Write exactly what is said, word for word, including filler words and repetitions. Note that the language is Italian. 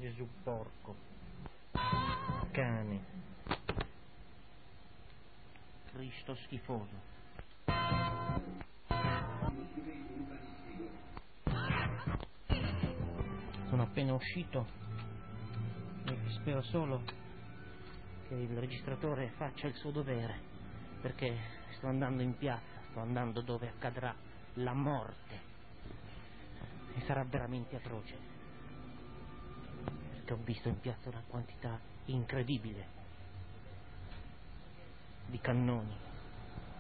Gesù porco. Cane. Cristo schifoso. Sono appena uscito e spero solo che il registratore faccia il suo dovere, perché sto andando in piazza, sto andando dove accadrà la morte e sarà veramente atroce, perché ho visto in piazza una quantità incredibile di cannoni,